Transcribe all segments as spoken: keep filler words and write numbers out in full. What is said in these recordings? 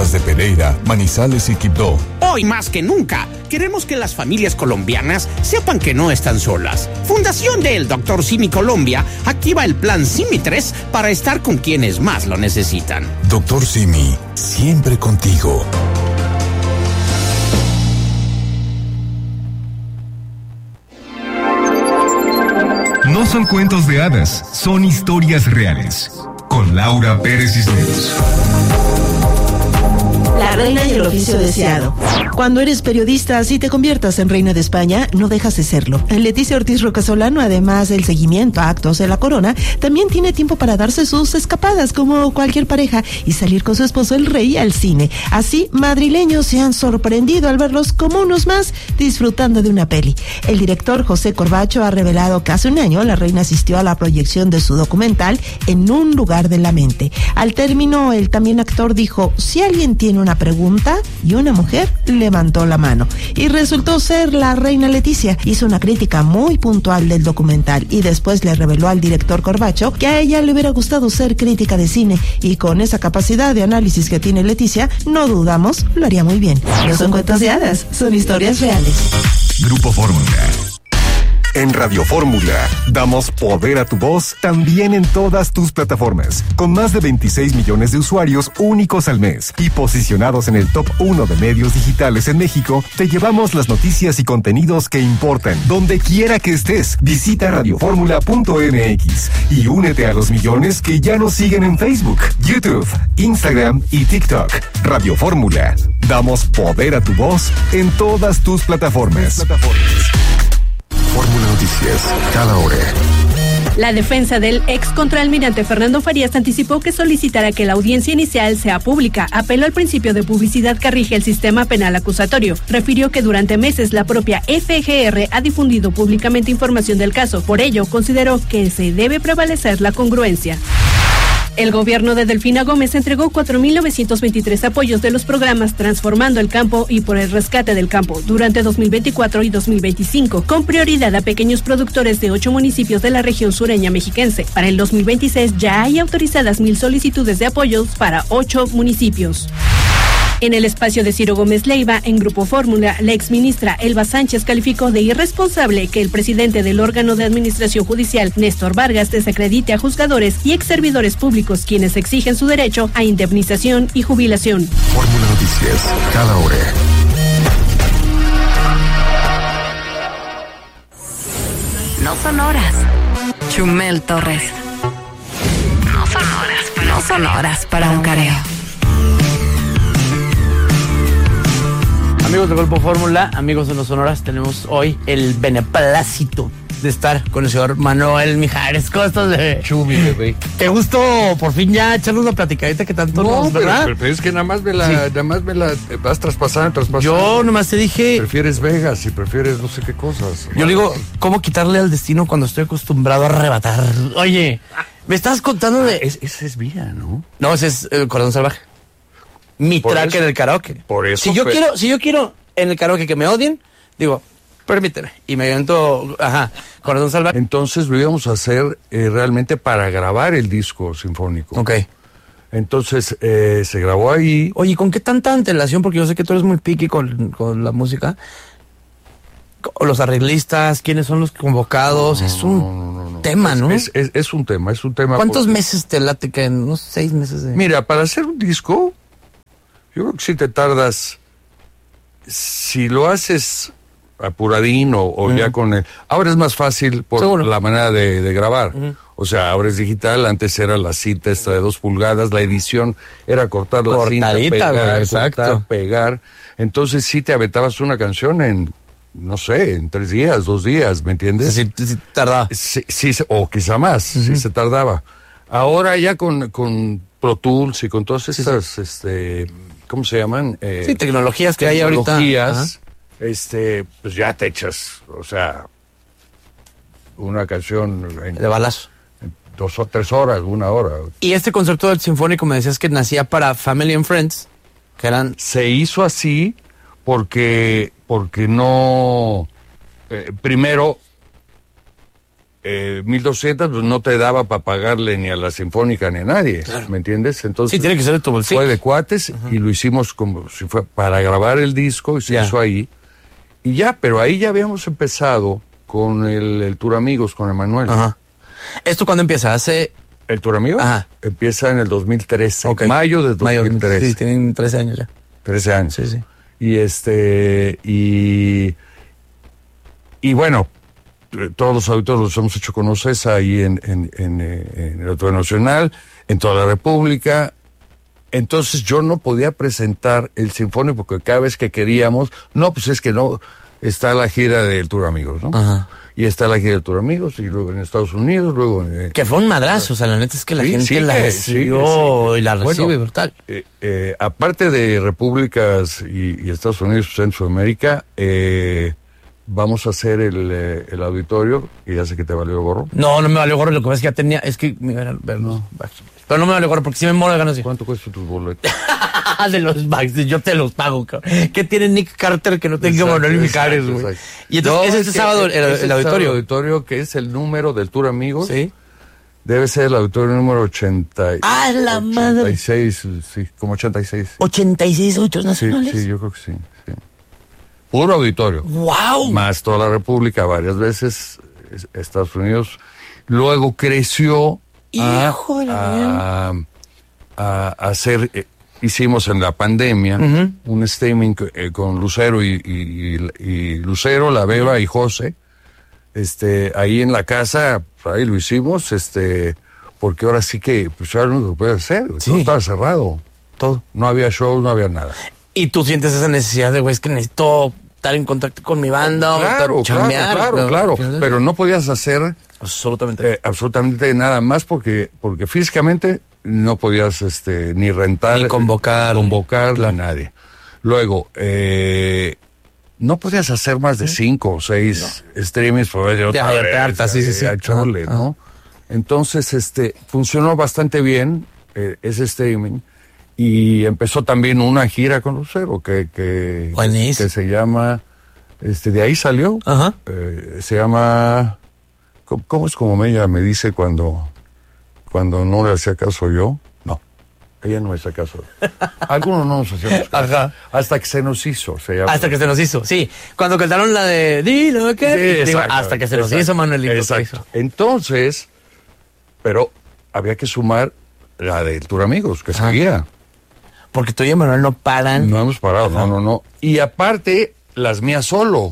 Lomas de Pereira, Manizales y Quibdó. Hoy más que nunca, queremos que las familias colombianas sepan que no están solas. Fundación del doctor Simi Colombia activa el plan Simi tres para estar con quienes más lo necesitan. doctor Simi, siempre contigo. No son cuentos de hadas, son historias reales. Con Laura Pérez Cisneros. La reina y el oficio deseado. Cuando eres periodista, si te conviertas en reina de España, no dejas de serlo. Leticia Ortiz Rocasolano, además del seguimiento a actos de la corona, también tiene tiempo para darse sus escapadas como cualquier pareja y salir con su esposo el rey al cine. Así, madrileños se han sorprendido al verlos como unos más disfrutando de una peli. El director José Corbacho ha revelado que hace un año la reina asistió a la proyección de su documental En un lugar de la mente. Al término, el también actor dijo: si alguien tiene una pregunta, y una mujer levantó la mano. Y resultó ser la reina Leticia. Hizo una crítica muy puntual del documental y después le reveló al director Corbacho que a ella le hubiera gustado ser crítica de cine, y con esa capacidad de análisis que tiene Leticia, no dudamos, lo haría muy bien. No son cuentos de hadas, son historias reales. Grupo Fórmula. En Radio Fórmula, damos poder a tu voz también en todas tus plataformas. Con más de veintiséis millones de usuarios únicos al mes y posicionados en el top uno de medios digitales en México, te llevamos las noticias y contenidos que importan. Donde quiera que estés, visita radio fórmula punto m x y únete a los millones que ya nos siguen en Facebook, YouTube, Instagram y TikTok. Radio Fórmula, damos poder a tu voz en todas tus plataformas. Fórmula Noticias, cada hora. La defensa del ex contraalmirante Fernando Farías anticipó que solicitará que la audiencia inicial sea pública. Apeló al principio de publicidad que rige el sistema penal acusatorio. Refirió que durante meses la propia F G R ha difundido públicamente información del caso. Por ello, consideró que se debe prevalecer la congruencia. El gobierno de Delfina Gómez entregó cuatro mil novecientos veintitrés apoyos de los programas Transformando el Campo y Por el Rescate del Campo durante dos mil veinticuatro y dos mil veinticinco, con prioridad a pequeños productores de ocho municipios de la región sureña mexiquense. Para el dos mil veintiséis ya hay autorizadas mil solicitudes de apoyos para ocho municipios. En el espacio de Ciro Gómez Leiva, en Grupo Fórmula, la exministra Elba Sánchez calificó de irresponsable que el presidente del órgano de administración judicial, Néstor Vargas, desacredite a juzgadores y exservidores públicos quienes exigen su derecho a indemnización y jubilación. Fórmula Noticias, cada hora. No son horas. Chumel Torres. No son horas para, no son horas para un careo. Amigos de Grupo Fórmula, amigos de los Sonoras, tenemos hoy el beneplácito de estar con el señor Manuel Mijares. ¿Cómo estás, bebé? Chumi, bebé. Qué gusto por fin ya echarnos una platicadita que tanto no, nos, ¿verdad? Pero, pero es que nada más me la, sí. nada más me la vas traspasando, traspasando. Yo nomás te dije... Prefieres Vegas y prefieres no sé qué cosas. Yo le digo, ¿cómo quitarle al destino cuando estoy acostumbrado a arrebatar? Oye, me estás contando de... Ah, es, esa es vía, ¿no? No, ese es el Corazón Salvaje. Mi por track eso, en el karaoke. Por eso. Si yo fue... quiero, si yo quiero en el karaoke que me odien, digo, permíteme. Y me invento, ajá, Corazón Salvaje. Entonces lo íbamos a hacer eh, realmente para grabar el disco sinfónico. Ok. Entonces eh, se grabó ahí. Oye, ¿con qué tanta antelación? Porque yo sé que tú eres muy picky con, con la música. Los arreglistas, quiénes son los convocados, no, es un no, no, no. tema, ¿no? Es, es, es un tema, es un tema. ¿Cuántos porque... meses te late que en unos seis meses de... Mira, para hacer un disco, yo creo que si te tardas, si lo haces apuradín o, o uh-huh. ya con el... Ahora es más fácil por Seguro. la manera de, de grabar. Uh-huh. O sea, ahora es digital, antes era la cinta esta de dos pulgadas, la edición era cortar la cinta, pegar, exacto. cortar, pegar. Entonces sí te aventabas una canción en, no sé, en tres días, dos días, ¿me entiendes? Sí, sí, sí tardaba. Sí, sí, o quizá más, uh-huh. sí se tardaba. Ahora ya con, con Pro Tools y con todas estas, sí, sí. este... ¿cómo se llaman? Eh, sí, tecnologías que hay ahorita. Tecnologías, este, pues ya te echas, o sea, una canción... En, de balazo. En dos o tres horas, una hora. Y este concepto del sinfónico me decías que nacía para Family and Friends, que eran... Se hizo así porque, porque no... Eh, primero, eh, mil doscientas pues no te daba para pagarle ni a la Sinfónica ni a nadie, claro. ¿Me entiendes? Entonces sí, tiene que ser de tu bolsillo. Fue de cuates uh-huh. y lo hicimos como si fue para grabar el disco y se yeah. hizo ahí. Y ya, pero ahí ya habíamos empezado con el, el Tour Amigos, con Emanuel. Ajá. ¿Esto cuándo empieza? ¿Hace...? ¿El Tour Amigos? Ajá. Empieza en el dos mil trece, okay. Mayo de dos mil trece. Mayo, sí, tienen trece años ya. trece años. Sí, sí. Y este, y... Y bueno, todos los auditores los hemos hecho con Ocesa ahí en, en, en, en el Auditorio Nacional, en toda la República. Entonces yo no podía presentar el Sinfónico porque cada vez que queríamos, no, pues es que no, está la gira del Tour Amigos, ¿no? Ajá. Y está la gira del Tour Amigos, y luego en Estados Unidos, luego... En, que fue un madrazo, o sea, la neta es que la sí, gente sí, la que, recibió sí, sí. y la recibe bueno, brutal. Eh, eh, aparte de repúblicas y, y Estados Unidos, en Sudamérica, eh, vamos a hacer el, eh, el auditorio, y ya sé que te valió gorro. No, no me valió gorro, lo que pasa es que ya tenía, es que me iban a ver los backs. Pero no me valió gorro, porque si me muero de ganas. ¿Cuánto cuesta tus boletos? De los backs, yo te los pago, cabrón. ¿Qué tiene Nick Carter que no tenga Manuel Mijares, güey? Y entonces, no, ¿es este es sábado el, el, el auditorio? El auditorio, que es el número del Tour Amigos. Sí. Debe ser el auditorio número ochenta. ¡Ah, la madre! ochenta y seis, sí, como ochenta y seis. ¿ochenta y seis auditorios nacionales? Sí, sí, yo creo que sí, sí. Puro auditorio. ¡Wow! Más toda la República, varias veces, Estados Unidos. Luego creció a, a, a, a hacer, eh, hicimos en la pandemia uh-huh. un streaming eh, con Lucero y, y, y Lucero, La Beba y José. Este, ahí en la casa, ahí lo hicimos, este, porque ahora sí que, pues era lo único que puede hacer, sí. Todo estaba cerrado. Todo. No había shows, no había nada. Y tú sientes esa necesidad de, güey, es que necesito estar en contacto con mi banda, claro, o chambear, claro, claro, claro, pero no podías hacer absolutamente, eh, absolutamente nada más porque, porque físicamente no podías, este, ni rentar, ni convocar, convocar claro. a nadie. Luego, eh, no podías hacer más de cinco o seis no. streamings por vez de otra ya, vez, harta, sí, sí, sí. A chole, ah, ¿no? Ah. Entonces, este, funcionó bastante bien eh, ese streaming. Y empezó también una gira con Lucero que que, que se llama, este, de ahí salió. Ajá. Eh, se llama, ¿cómo, ¿cómo es como ella me dice cuando, cuando no le hacía caso yo? No, ella no me hacía caso. Algunos no nos hacíamos caso. Ajá. Hasta que se nos hizo, se llama. Hasta que se nos hizo, sí. Cuando cantaron la de Dilo que sí, digo, hasta que se nos exacto, hizo, Manuelito. Exacto. Entonces, pero había que sumar la del Tour Amigos, que Ajá. seguía. Porque tú y Manuel no paran. No hemos parado, Ajá. no, no, no. Y aparte, las mías solo.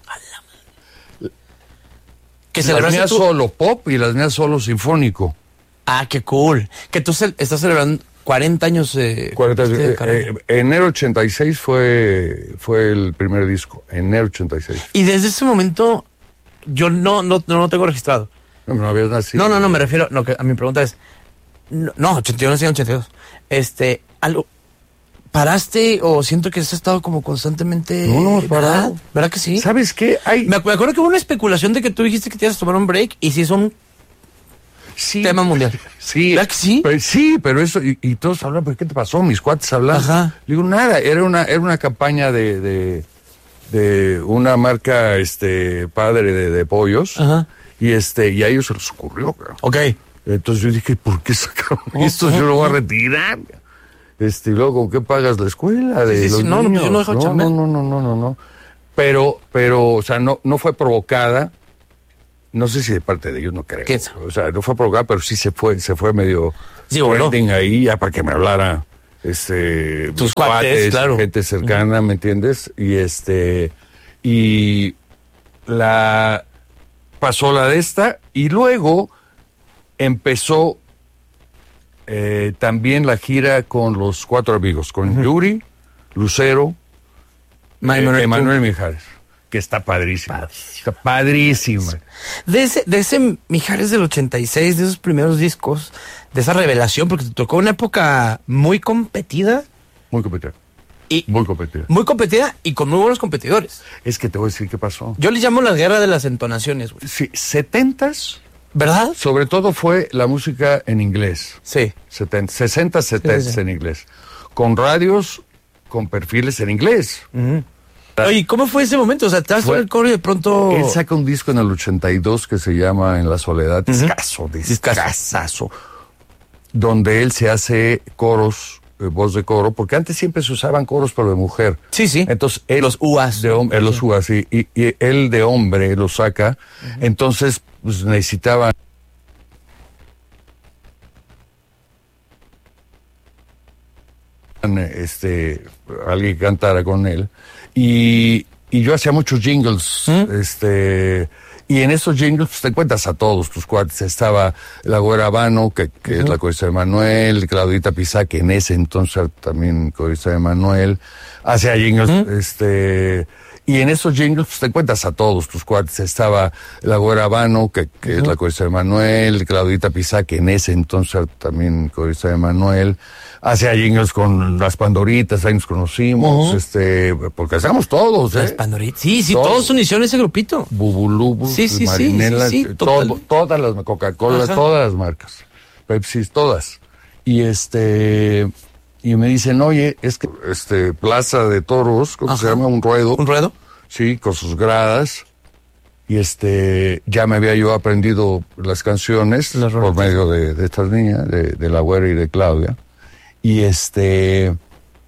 Que las mías tú? Solo pop y las mías solo sinfónico. Ah, qué cool. Que tú ce- estás celebrando cuarenta años. Eh, cuarenta, eh, eh, enero ochenta y seis fue, fue el primer disco. Enero ochenta y seis. Y desde ese momento, yo no, no, no lo tengo registrado. No, no habías nacido. No, no, no, me refiero. No, que a mi pregunta es. No, no ochenta y uno, sí, ochenta y dos. Este, algo. ¿Paraste o siento que has estado como constantemente... No, no hemos parado. ¿Verdad? ¿Verdad que sí? ¿Sabes qué? Hay... Me, acu- me acuerdo que hubo una especulación de que tú dijiste que te ibas a tomar un break y si es un sí. tema mundial. Sí. ¿Verdad que sí? Pero, sí, pero eso... Y, y todos hablan, ¿pero qué te pasó? Mis cuates hablan. Ajá. Digo, nada, era una, era una campaña de, de, de una marca este padre de, de pollos. Ajá. Y, este, y a ellos se les ocurrió. Claro. Ok. Entonces yo dije, ¿por qué sacaron esto? Yo lo voy a retirar. Este, y luego, ¿con qué pagas la escuela de sí, sí, los sí. No, niños? No, no, no, no, no, no, no, no, no. Pero, pero, o sea, no, no fue provocada. No sé si de parte de ellos, no creo. ¿Qué es? O sea, no fue provocada, pero sí se fue, se fue medio sí, bueno. ahí ya para que me hablara, este, tus cuates, cuates, claro, gente cercana, uh-huh. ¿me entiendes? Y este, y la pasó la de esta y luego empezó Eh, también la gira con los cuatro amigos, con uh-huh. Yuri, Lucero, eh, Emanuel Mijares, que está padrísimo. padrísimo. Está padrísimo. De ese, de ese Mijares del ochenta y seis, de esos primeros discos, de esa revelación, porque te tocó una época muy competida. Muy competida. Y muy competida. Muy competida y con muy buenos competidores. Es que te voy a decir qué pasó. Yo les llamo la guerra de las entonaciones, güey. Sí, setentas... ¿Verdad? Sobre todo fue la música en inglés. Sí. setenta, sesenta, setenta sí, sí, sí. en inglés. Con radios, con perfiles en inglés. Uh-huh. Oye, ¿cómo fue ese momento? O sea, te vas en el coro y de pronto... Él saca un disco en el ochenta y dos que se llama En la soledad, discazo, discazazo, donde él se hace coros, eh, voz de coro, porque antes siempre se usaban coros pero de mujer. Sí, sí. Entonces él, los U A S. De hombre, los U A S, y, y, y él de hombre lo saca, uh-huh. Entonces pues necesitaba... este alguien que cantara con él y, y yo hacía muchos jingles, ¿Mm? este y en esos jingles pues, te cuentas a todos tus cuates. Estaba la Güera Vano, que, que uh-huh. es la corista de Manuel, Claudita Pizá, que en ese entonces también corista de Manuel, hacía jingles, uh-huh. este y en esos jingles pues, te cuentas a todos tus cuates. Estaba la Güera Vano, que, que uh-huh. es la corista de Manuel, Claudita Pizá, que en ese entonces también corista de Manuel, hacía jingles con las Pandoritas, ahí nos conocimos, uh-huh. este, porque hacíamos todos, ¿eh? Las Pandoritas, sí, sí, todos, todos unieron ese grupito. Bubulubus, sí, sí, Marinelas, sí, sí, sí, todo, todas las Coca-Cola, Ajá. todas las marcas, Pepsi, todas. Y este, y me dicen, oye, es que, este, Plaza de Toros, ¿cómo Ajá. se llama? Un ruedo. ¿Un ruedo? Sí, con sus gradas. Y este, ya me había yo aprendido las canciones las por medio de, de estas niñas, de, de la Güera y de Claudia. Y este,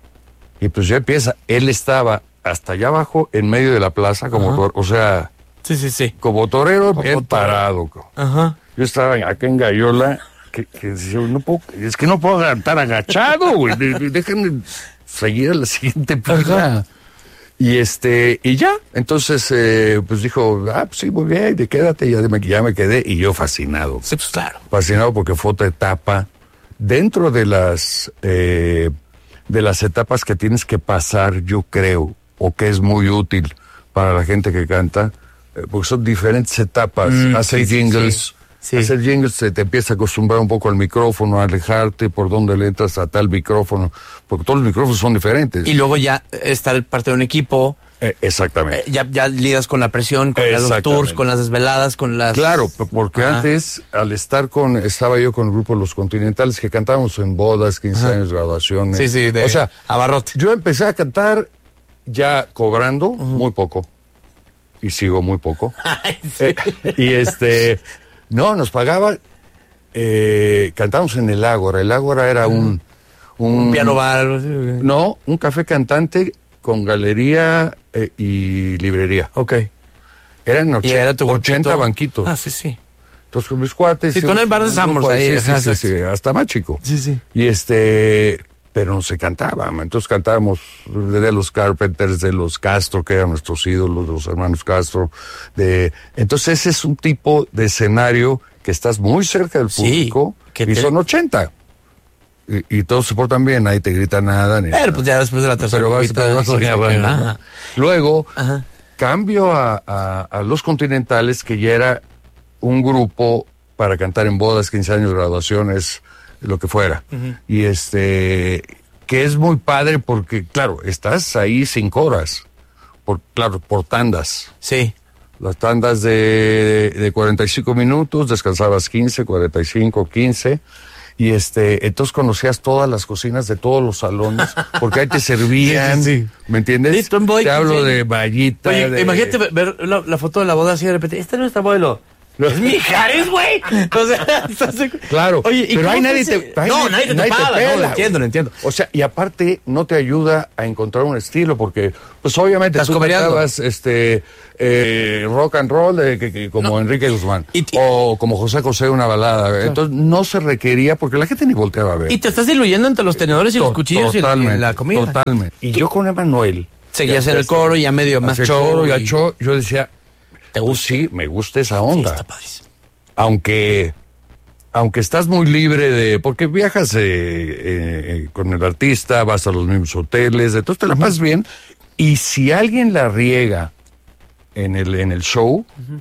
y pues ya empieza, él estaba hasta allá abajo, en medio de la plaza, como, tor- o sea, sí, sí, sí. como torero, como bien torero. parado. Ajá. Yo estaba acá en Gallola, que, que decía, no puedo, es que no puedo estar agachado, güey, déjenme seguir a la siguiente pista. Y este, y ya, entonces, eh, pues dijo, ah, pues sí, muy bien, de quédate, ya me, ya me quedé, y yo fascinado. Sí, pues claro. Fascinado porque fue otra etapa. Dentro de las eh, de las etapas que tienes que pasar, yo creo, o que es muy útil para la gente que canta, eh, porque son diferentes etapas. Mm, hacer sí, jingles, sí, sí. hacer jingles se te empieza a acostumbrar un poco al micrófono, a alejarte por donde le entras a tal micrófono, porque todos los micrófonos son diferentes. Y luego ya estar parte de un equipo. Eh, exactamente. Eh, ya, ya lidas con la presión, con los tours, con las desveladas, con las... Claro, porque Ajá. antes, al estar con... Estaba yo con el grupo Los Continentales, que cantábamos en bodas, quince Ajá. años, graduaciones. Sí, sí, de o sea, abarrote. Yo empecé a cantar ya cobrando uh-huh. muy poco. Y sigo muy poco. Ay, sí. eh, y este... No, nos pagaba... Eh, cantábamos en el Ágora. El Ágora era uh-huh. un, un... Un piano bar. No, un café cantante con galería eh, y librería. Ok. Eran och- era tu ochenta banquitos. Ah, sí, sí. Entonces con mis cuates... Sí, tú en el bar de Samos ahí. Sí, sí, sí, sí, hasta más chico. Sí, sí. Y este... Pero no se cantaba. Entonces cantábamos de los Carpenters, de los Castro, que eran nuestros ídolos, de los hermanos Castro. De... Entonces ese es un tipo de escenario que estás muy cerca del público sí, que y te... son ochenta. Y, y todos se portan bien, nadie te grita nada. Ni pero nada. pues ya después de la tercera pero vas, pero vas, sí, ya, bueno, Ajá. Luego, Ajá. cambio a, a, a Los Continentales, que ya era un grupo para cantar en bodas, quince años, graduaciones, lo que fuera. Uh-huh. Y este, que es muy padre porque, claro, estás ahí cinco horas, por, claro, por tandas. Sí. Las tandas de, de cuarenta y cinco minutos, descansabas quince, cuarenta y cinco, quince... Y este, entonces conocías todas las cocinas de todos los salones, porque ahí te servían, sí, sí, sí. ¿Me entiendes? Sí, boy, te hablo sí. de vallita. Oye, de... imagínate ver la, la foto de la boda así de repente, esta no es nuestra abuelo. Es mi Jares, güey. O sea, claro. Oye, ¿y pero ahí nadie se... te, ahí no, nadie te, nadie te paga, no, lo entiendo, lo entiendo. O sea, y aparte no te ayuda a encontrar un estilo, porque pues obviamente tú cantabas este eh, rock and roll de, que, que, como no. Enrique Guzmán y, o como José José una balada. Claro. Entonces no se requería porque la gente ni volteaba a ver. Y te estás diluyendo entre los tenedores y los cuchillos y la comida. Totalmente. Y yo con Emanuel seguías en el coro y ya medio más show. Y... Yo, yo decía, ¿te gusta? Sí, me gusta esa onda. Sí, está padrísimo. Aunque, aunque estás muy libre de, porque viajas eh, eh, con el artista, vas a los mismos hoteles, entonces te la pasas bien. Y si alguien la riega en el, en el show, uh-huh.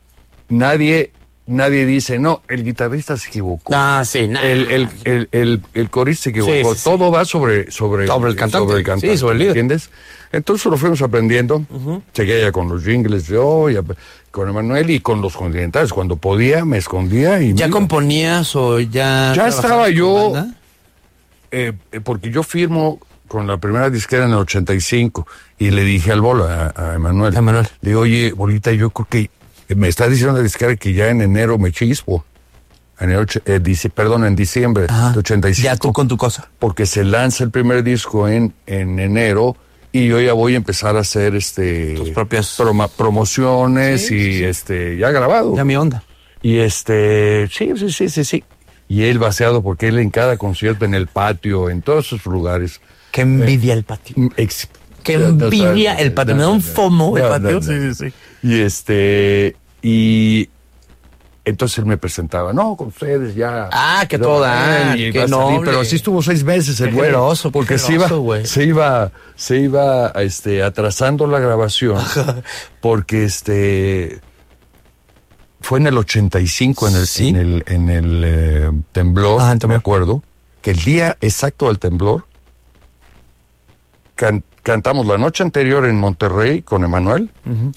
nadie, nadie dice, no, el guitarrista se equivocó. Ah, sí, nah. el, el, el, el, el corista se equivocó. Sí, sí, sí. Todo va sobre, sobre, sobre el cantante. Sobre el cantante, sí, sobre el líder. ¿Entiendes? Entonces lo fuimos aprendiendo. Uh-huh. Seguía ya con los jingles de hoy, con Emanuel y con los Continentales. Cuando podía, me escondía y... ¿Ya me... componías o ya...? Ya estaba yo... Eh, porque yo firmo con la primera disquera en el ochenta y cinco y le dije al Bolo, a, a Emanuel, Emanuel, le digo, oye, Bolita, yo creo que me está diciendo la disquera que ya en enero me chispo. En el, eh, dice, perdón, en diciembre Ajá, de ochenta y cinco. Ya tú con tu cosa. Porque se lanza el primer disco en, en enero y yo ya voy a empezar a hacer este tus propias proma, promociones sí, y sí, sí. este ya grabado. Ya mi onda. Y este, sí, sí, sí, sí, sí. Y él vaciado porque él en cada concierto, en el patio, en todos esos lugares. Qué envidia el patio. Ex, Qué envidia el patio. Me da un fomo el no, patio. no, no. Sí, sí, sí. Y este, y entonces él me presentaba, no, con ustedes ya. Ah, que toda, y que va a salir, noble. pero así estuvo seis meses el Qué güey. generoso, Porque qué se iba, generoso, se iba, se iba, este, atrasando la grabación, porque este, fue en el ochenta y cinco, en el, ¿Sí? en el, en el eh, temblor, Ah, me acuerdo, que el día exacto del temblor, can, cantamos la noche anterior en Monterrey con Emanuel. Uh-huh.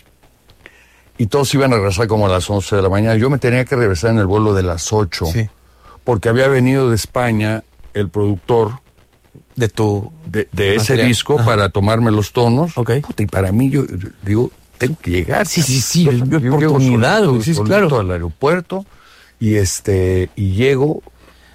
Y todos iban a regresar como a las once de la mañana. Yo me tenía que regresar en el vuelo de las ocho. Sí. Porque había venido de España el productor de tu de, de ese material. disco. Ajá. Para tomarme los tonos. Okay. Puta, y para mí, yo digo, tengo que llegar. Sí, sí, sí. Yo, yo, yo oportunidad, llego solito, sí, solito claro. al aeropuerto y este y llego.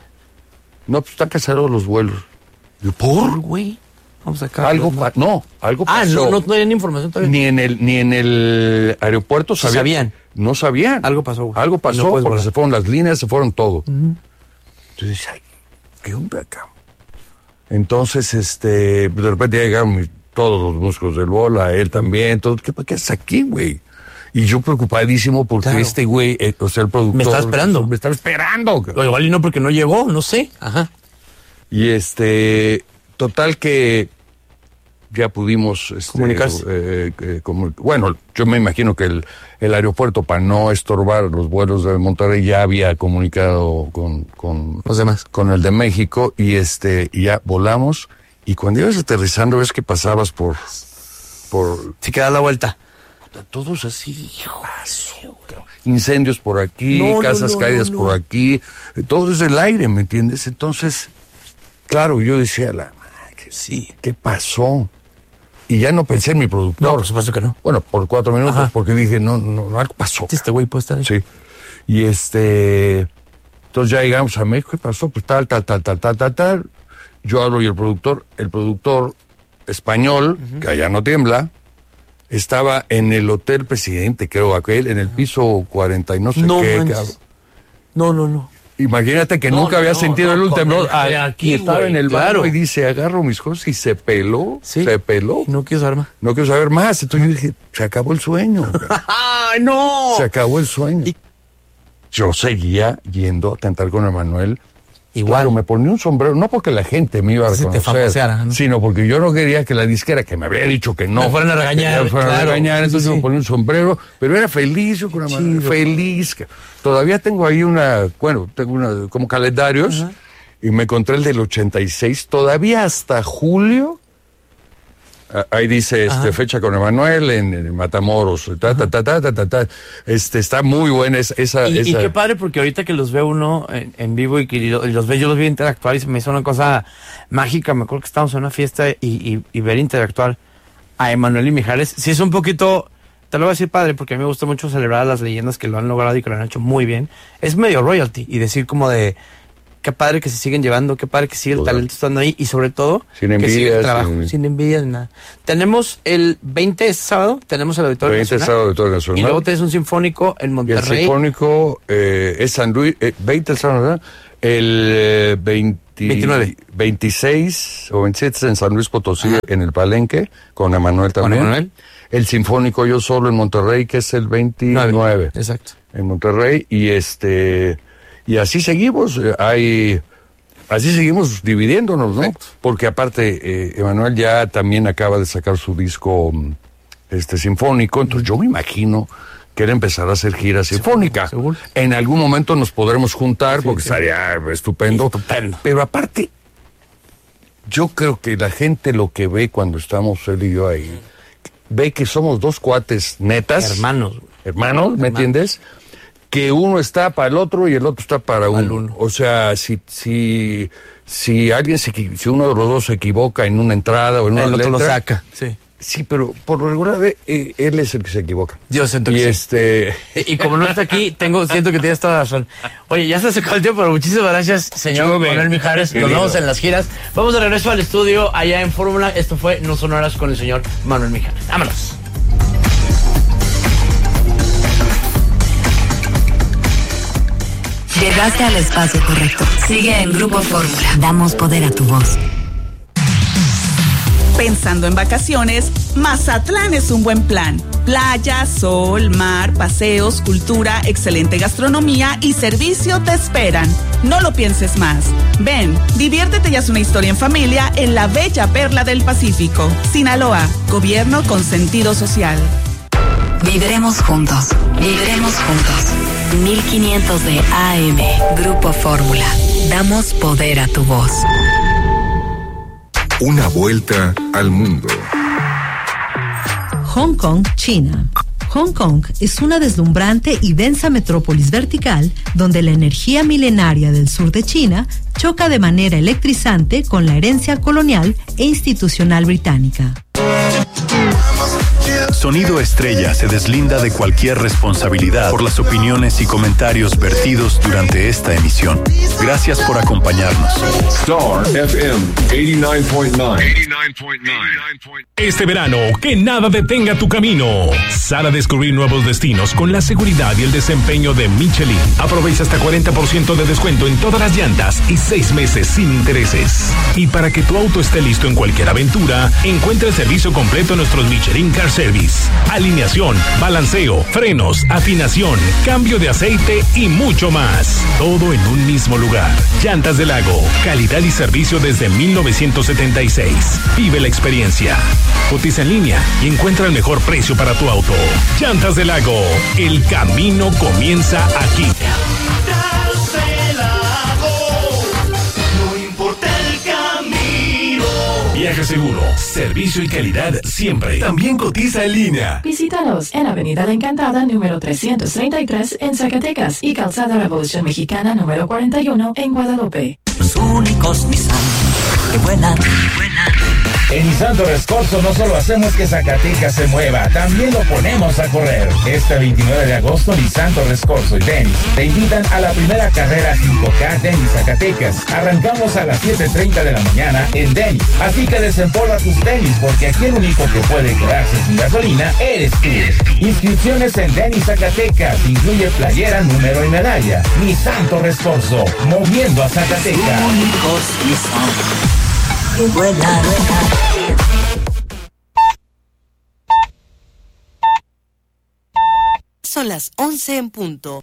No, pues están cancelados los vuelos. Yo, ¿por? Güey. Vamos a sacar. Algo pa- no, algo ah, pasó. no, no tenían información todavía. Ni en el, ni en el aeropuerto Sí sabían. sabían. No sabían. Algo pasó, güey. Algo pasó No porque volar. se fueron las líneas, se fueron todo. Uh-huh. Entonces, ay, ¿qué onda acá? Entonces, este, de repente llegaron mis- todos los músicos del Bola, él también, todo. ¿Qué, qué haces aquí, güey? Y yo preocupadísimo porque Claro. este güey, eh, o sea, el productor. Me estaba esperando. Me estaba esperando. O igual y no porque no llegó, no sé. Ajá. Y este, total que ya pudimos este, Comunicarse. eh, eh, comu- bueno, yo me imagino que el, el aeropuerto, para no estorbar los vuelos de Monterrey, ya había comunicado con, con los demás, con el de México, y este, y ya volamos, y cuando ibas aterrizando ves que pasabas por por si queda la vuelta. Todos así, hijo, incendios por aquí, No, no, casas no, caídas no, no. por aquí, todo es el aire, ¿me entiendes? Entonces, claro, yo decía, la que sí, ¿qué pasó? Y ya no pensé en mi productor. No, por supuesto que no. Bueno, por cuatro minutos, Ajá. porque dije, no, no, no, algo pasó. Este güey puede estar ahí. Sí. Y este, entonces ya llegamos a México, ¿qué pasó? Pues tal, tal, tal, tal, tal, tal, tal. Yo hablo y el productor, el productor español, uh-huh. que allá no tiembla, estaba en el Hotel Presidente, creo, aquel, en el piso cuarenta y no sé no qué. manches. Que, no, no, no. Imagínate que no, nunca había no, sentido no, el temblor. el, aquí, y estaba güey, en el claro. barro y dice, agarro mis cosas y se peló, ¿Sí? se peló. No quiero saber más. No quiero saber más. Entonces yo dije, se acabó el sueño. ¡Ay, no! Se acabó el sueño. Y yo seguía yendo a cantar con Emanuel. Igual. Claro, me ponía un sombrero, no porque la gente me iba a reconocer, ¿no? sino porque yo no quería que la disquera, que me había dicho que no, me fueran a regañar, me fueran claro. a regañar, entonces sí. me ponía un sombrero, pero era feliz yo con Emanuel, sí, feliz. Que, todavía tengo ahí una, bueno, tengo una, como calendarios, uh-huh. y me encontré el del ochenta y seis, todavía hasta julio. Ahí dice este, Ajá. fecha con Emanuel en, en Matamoros, ta, ta, ta, ta, ta, ta, ta. Este, está muy buena esa, esa, y, esa... y qué padre, porque ahorita que los ve uno en, en vivo y que lo, y los ve, yo los vi interactuar y se me hizo una cosa mágica. Me acuerdo que estábamos en una fiesta y, y, y ver interactuar a Emanuel y Mijares. Sí es un poquito, te lo voy a decir padre, porque a mí me gusta mucho celebrar a las leyendas que lo han logrado y que lo han hecho muy bien. Es medio royalty y decir como de... Qué padre que se siguen llevando, qué padre que sigue el Total. talento estando ahí y sobre todo sin que sigue el trabajo, sin, sin envidia ni nada. Tenemos el veinte sábado, tenemos el Auditorio veinte Nacional. sábado Auditorio Nacional. Y luego tenés un sinfónico en Monterrey. Y el sinfónico eh, es San Luis, eh, veinte el sábado, ¿verdad? El eh, veinte, veintinueve. veintiséis o veintisiete en San Luis Potosí, Ajá. en el Palenque, con Emanuel también. Con Emanuel. El sinfónico yo solo en Monterrey, que es el veintinueve. nueve. Exacto. En Monterrey, y este, y así seguimos, eh, hay... Así seguimos dividiéndonos, ¿no? Perfecto. Porque aparte, eh, Emanuel ya también acaba de sacar su disco este sinfónico, entonces yo me imagino que él empezará a hacer gira sinfónica. ¿Seguro? En algún momento nos podremos juntar, sí, porque sí. estaría estupendo. Estupendo. Pero aparte, yo creo que la gente lo que ve cuando estamos él y yo ahí, ve que somos dos cuates netas. Hermanos. Hermanos, ¿me Hermanos. entiendes? Que uno está para el otro y el otro está para uno. uno. O sea, si, si, si alguien se equi- si uno de los dos se equivoca en una entrada o en una El otro letra, lo saca, sí. Sí, pero por lo regular eh, él es el que se equivoca. Yo siento que y sí. este Y, y como no está aquí, tengo siento que tienes toda la razón. Oye, ya se acabó el tiempo, pero muchísimas gracias, señor Chume. Manuel Mijares. Nos Querido. vemos en las giras. Vamos de regreso al estudio allá en Fórmula. Esto fue No Son Horas con el señor Manuel Mijares. Vámonos. Llegaste al espacio correcto. Sigue en Grupo Fórmula. Damos poder a tu voz. Pensando en vacaciones, Mazatlán es un buen plan. Playa, sol, mar, paseos, cultura, excelente gastronomía y servicio te esperan. No lo pienses más. Ven, diviértete y haz una historia en familia en la bella perla del Pacífico. Sinaloa, gobierno con sentido social. Viviremos juntos. Viviremos juntos. mil quinientos de A M. Grupo Fórmula. Damos poder a tu voz. Una vuelta al mundo. Hong Kong, China. Hong Kong es una deslumbrante y densa metrópolis vertical donde la energía milenaria del sur de China choca de manera electrizante con la herencia colonial e institucional británica. Sonido Estrella se deslinda de cualquier responsabilidad por las opiniones y comentarios vertidos durante esta emisión. Gracias por acompañarnos. Star F M ochenta y nueve punto nueve. Este verano, que nada detenga tu camino. Sal a descubrir nuevos destinos con la seguridad y el desempeño de Michelin. Aprovecha hasta cuarenta por ciento de descuento en todas las llantas y seis meses sin intereses. Y para que tu auto esté listo en cualquier aventura, encuentra el servicio completo en nuestros Michelin Car Service. Alineación, balanceo, frenos, afinación, cambio de aceite y mucho más. Todo en un mismo lugar. Llantas del Lago. Calidad y servicio desde mil novecientos setenta y seis. Vive la experiencia. Cotiza en línea y encuentra el mejor precio para tu auto. Llantas del Lago. El camino comienza aquí. Viaje seguro, servicio y calidad siempre. También cotiza en línea. Visítanos en Avenida La Encantada, número trescientos treinta y tres en Zacatecas y Calzada Revolución Mexicana, número cuarenta y uno en Guadalupe. Los únicos Nissan que vuelan, vuelan. En Nissan Torres Corso no solo hacemos que Zacatecas se mueva, también lo ponemos a correr. Este veintinueve de agosto, Nissan Torres Corso y Dennis te invitan a la primera carrera cinco K Dennis Zacatecas. Arrancamos a las siete treinta de la mañana en Dennis. Así que desempolva tus tenis, porque aquí el único que puede quedarse sin gasolina eres tú. Inscripciones en Dennis Zacatecas. Incluye playera, número y medalla. Nissan Torres Corso, moviendo a Zacatecas. Únicos Nissan que vuelan, vuelan. Son las once en punto.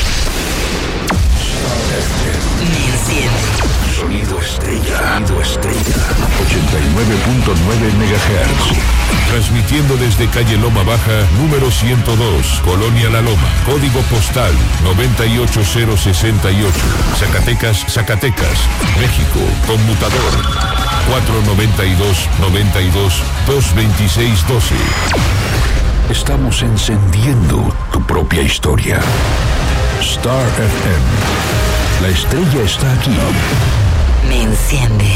Me enciende. Sonido Estrella. Sonido Estrella. ochenta y nueve punto nueve megahertz. Transmitiendo desde calle Loma Baja, número ciento dos, Colonia La Loma, código postal noventa y ocho cero sesenta y ocho, Zacatecas, Zacatecas, México, conmutador cuatro noventa y dos, noventa y dos, dos veintiséis doce. Estamos encendiendo tu propia historia. Star F M. La estrella está aquí. Me enciende.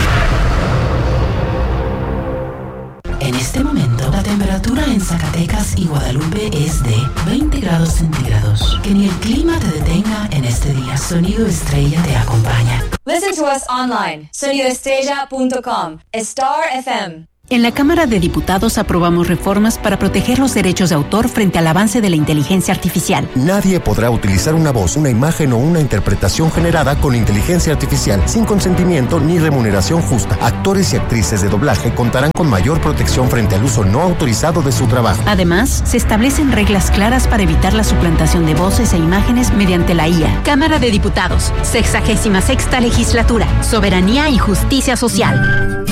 En este momento, la temperatura en Zacatecas y Guadalupe es de veinte grados centígrados. Que ni el clima te detenga en este día. Sonido Estrella te acompaña. Listen to us online. sonido estrella punto com. Star F M. En la Cámara de Diputados aprobamos reformas para proteger los derechos de autor frente al avance de la inteligencia artificial. Nadie podrá utilizar una voz, una imagen o una interpretación generada con inteligencia artificial sin consentimiento ni remuneración justa. Actores y actrices de doblaje contarán con mayor protección frente al uso no autorizado de su trabajo. Además, se establecen reglas claras para evitar la suplantación de voces e imágenes mediante la I A. Cámara de Diputados, sexagésima sexta legislatura, soberanía y justicia social.